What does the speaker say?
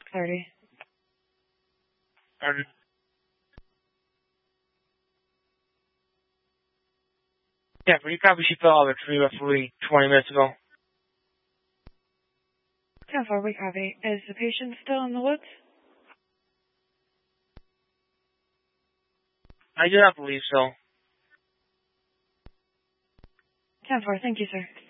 6:30. Pardon? Yeah, pretty copy. She fell out of a tree roughly 20 minutes ago. 10-4, we copy. Is the patient still in the woods? I do not believe so. 10-4, thank you, sir.